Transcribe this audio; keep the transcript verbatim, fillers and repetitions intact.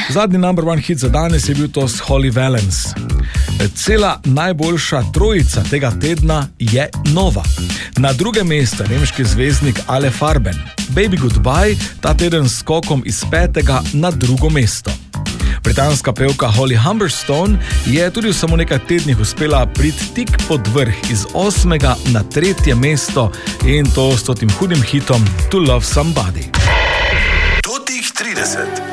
Zadnji number one hit za danes je bil to s Holly Valance. Cela najboljša trojica tega tedna je nova. Na drugem mestu nemški zvezdnik Ale Farben. Baby Goodbye ta teden s skokom iz petega na drugo mesto. Britanska pevka Holly Humberstone je tudi v samo nekaj tednih uspela priti tik pod vrh iz osmega na tretje mesto in to s tem hudim hitom To Love Somebody. Totih trideset.